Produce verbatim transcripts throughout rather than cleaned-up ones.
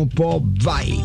un po', vai!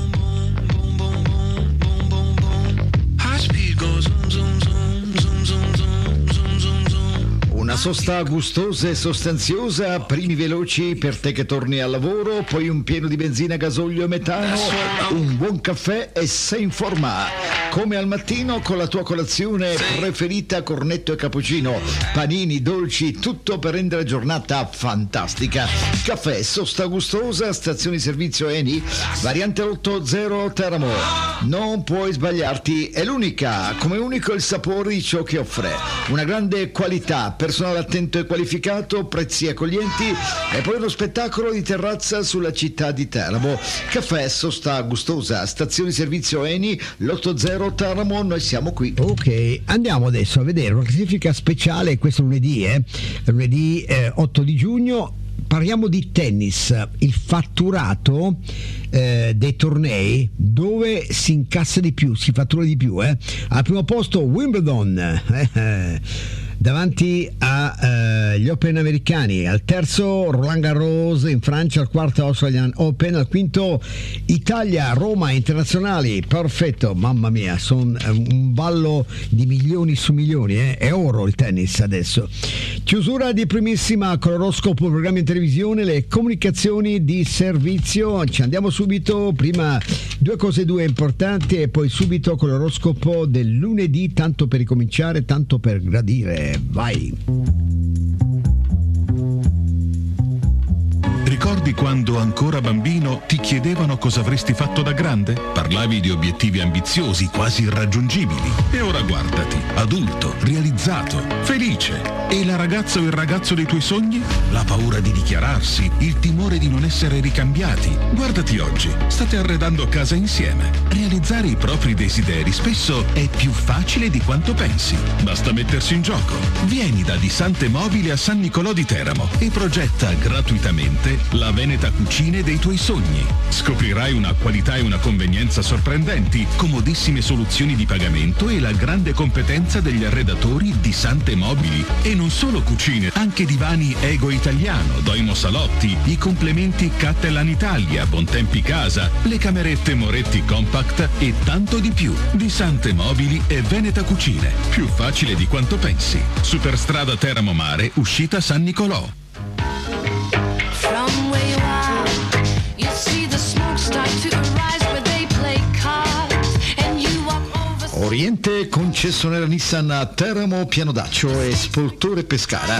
Una sosta gustosa e sostanziosa, primi veloci per te che torni al lavoro, poi un pieno di benzina, gasolio e metano, un buon caffè e sei in forma. Come al mattino con la tua colazione preferita, cornetto e cappuccino, panini, dolci, tutto per rendere la giornata fantastica. Caffè, sosta gustosa, stazione di servizio Eni, variante ottanta Teramo. Non puoi sbagliarti, è l'unica, come unico il sapore di ciò che offre. Una grande qualità, personale attento e qualificato, prezzi accoglienti e poi uno spettacolo di terrazza sulla città di Teramo. Caffè, sosta gustosa, stazione di servizio Eni, l'ottanta Teramo, noi siamo qui. Ok, andiamo adesso a vedere una classifica speciale questo lunedì, eh? lunedì eh, otto di giugno. Parliamo di tennis, il fatturato eh, dei tornei dove si incassa di più, si fattura di più. Eh? Al primo posto Wimbledon, eh, eh, davanti agli eh, Open americani, al terzo Roland Garros in Francia, al quarto Australian Open, al quinto Italia, Roma Internazionali, perfetto, mamma mia, sono un ballo di milioni su milioni, eh? È oro il tennis adesso. Chiusura di primissima con l'oroscopo, programmi in televisione, le comunicazioni di servizio. Ci andiamo subito, prima due cose due importanti e poi subito con l'oroscopo del lunedì, tanto per ricominciare, tanto per gradire. Vai! Ricordi quando ancora bambino ti chiedevano cosa avresti fatto da grande? Parlavi di obiettivi ambiziosi, quasi irraggiungibili. E ora guardati, adulto, realizzato, felice. E la ragazza o il ragazzo dei tuoi sogni? La paura di dichiararsi, il timore di non essere ricambiati. Guardati oggi, state arredando casa insieme. Realizzare i propri desideri spesso è più facile di quanto pensi. Basta mettersi in gioco. Vieni da Disante Mobili a San Nicolò di Teramo e progetta gratuitamente la Veneta Cucine dei tuoi sogni. Scoprirai una qualità e una convenienza sorprendenti, comodissime soluzioni di pagamento e la grande competenza degli arredatori di Sante Mobili. E non solo cucine, anche divani Ego Italiano, Doimo Salotti, i complementi Cattelan Italia, Bontempi Casa, le camerette Moretti Compact e tanto di più. Di Sante Mobili e Veneta Cucine. Più facile di quanto pensi. Superstrada Teramo Mare, uscita San Nicolò. Oriente, concessionaria Nissan a Teramo, Pianodaccio e Spoltore Pescara.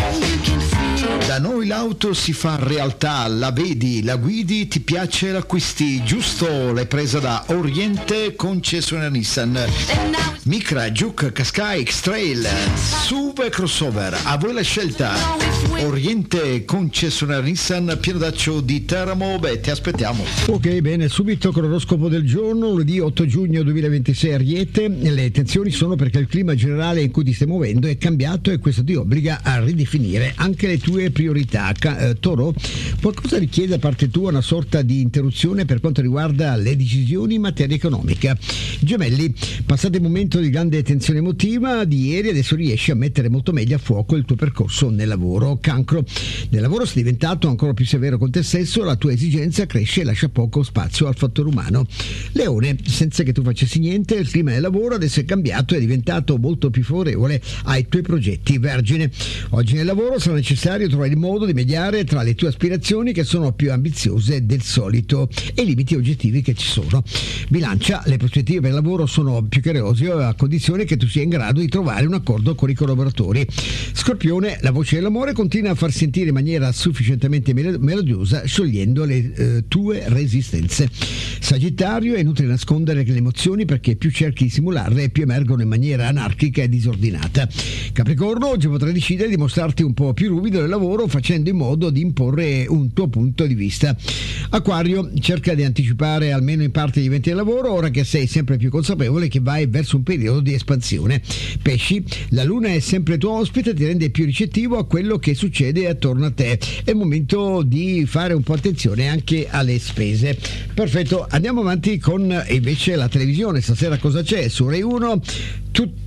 Da noi l'auto si fa realtà, la vedi, la guidi, ti piace, l'acquisti, giusto? L'hai presa da Oriente, concessionaria Nissan. Micra, Juke, Qashqai, X-Trail, S U V e crossover, a voi la scelta. Oriente, concessionaria Nissan, Pianodaccio di Teramo, beh, ti aspettiamo. Ok, bene, subito con l'oroscopo del giorno, lunedì otto giugno duemilaventisei, Ariete. Le tensioni sono perché il clima generale in cui ti stai muovendo è cambiato e questo ti obbliga a ridefinire anche le tue priorità. Eh, Toro, qualcosa richiede da parte tua una sorta di interruzione per quanto riguarda le decisioni in materia economica. Gemelli, passate il momento di grande tensione emotiva di ieri, adesso riesci a mettere molto meglio a fuoco il tuo percorso nel lavoro. Cancro, nel lavoro sei diventato ancora più severo con te stesso, la tua esigenza cresce e lascia poco spazio al fattore umano. Leone, senza che tu facessi niente, il clima del lavoro adesso è cambiato e è diventato molto più favorevole ai tuoi progetti. Vergine, oggi nel lavoro sarà necessario trovare il modo di mediare tra le tue aspirazioni che sono più ambiziose del solito e i limiti oggettivi che ci sono. Bilancia, le prospettive per il lavoro sono più che rosee a condizione che tu sia in grado di trovare un accordo con i collaboratori. Scorpione, la voce dell'amore continua a far sentire in maniera sufficientemente melodiosa, sciogliendo le eh, tue resistenze. Sagittario, è inutile nascondere le emozioni perché più cerchi di simularle e più emergono in maniera anarchica e disordinata. Capricorno, oggi potrai decidere di mostrarti un po' più ruvido nel lavoro facendo in modo di imporre un tuo punto di vista. Acquario, cerca di anticipare almeno in parte gli eventi del lavoro ora che sei sempre più consapevole che vai verso un periodo di espansione. Pesci, la luna è sempre tuo ospite e ti rende più ricettivo a quello che succede attorno a te. È il momento di fare un po' attenzione anche alle spese. Perfetto, andiamo avanti con invece la televisione. Stasera cosa c'è? Su Rai uno tutti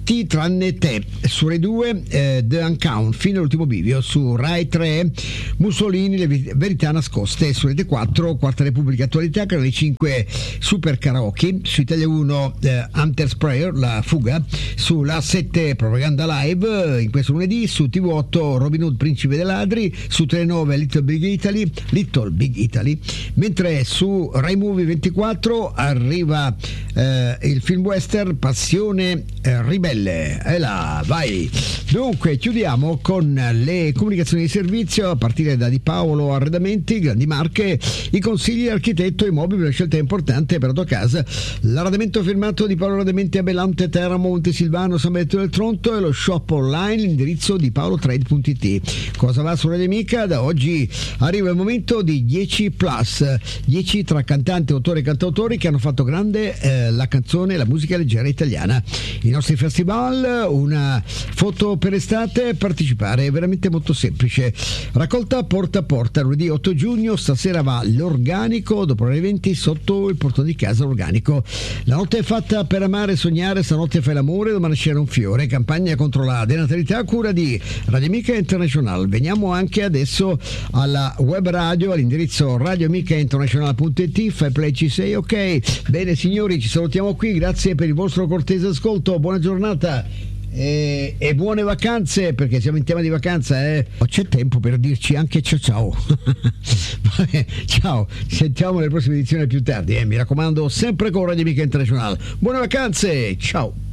Tutti tranne te. Su Rai due eh, The Uncount fino all'ultimo bivio. Su Rai tre Mussolini, le verità nascoste. Su Rete quattro Quarta Repubblica Attualità. Canale cinque Super Karaoke. Su Italia uno eh, Hunter's Prayer, La fuga. Sulla sette Propaganda Live in questo lunedì. Su T V otto Robin Hood Principe dei ladri. Su Telenove Little Big Italy Little Big Italy. Mentre su Rai Movie ventiquattro arriva eh, il film western Passione eh, ribelle. E là, vai. Dunque chiudiamo con le comunicazioni di servizio a partire da Di Paolo Arredamenti, grandi marche, i consigli architetto e mobili, una scelta importante per la tua casa. L'arredamento firmato di Paolo Arredamenti a Belante, Teramo, Montesilvano, San Benedetto del Tronto e lo shop online, l'indirizzo di paolotrade punto it. Cosa va su Radio Amica? Da oggi arriva il momento di dieci plus, dieci tra cantanti, autori e cantautori che hanno fatto grande eh, la canzone e la musica leggera italiana. I nostri festival, una foto per estate, partecipare è veramente molto semplice. Raccolta porta a porta, lunedì otto giugno, stasera va l'Organico, dopo le venti sotto il portone di casa l'Organico. La notte è fatta per amare e sognare, stanotte fai l'amore, domani c'era un fiore, campagna contro la denatalità a cura di Radio Amica International. Veniamo anche adesso alla web radio, all'indirizzo radio amica international punto it, fai play, ci sei, ok. Bene signori, ci salutiamo qui, grazie per il vostro cortese ascolto, buona giornata e, e buone vacanze, perché siamo in tema di vacanza, eh. C'è tempo per dirci anche ciao ciao. Vabbè, ciao, ci sentiamo nelle prossime edizioni più tardi, eh. Mi raccomando, sempre con Radio Amica International. Buone vacanze, ciao.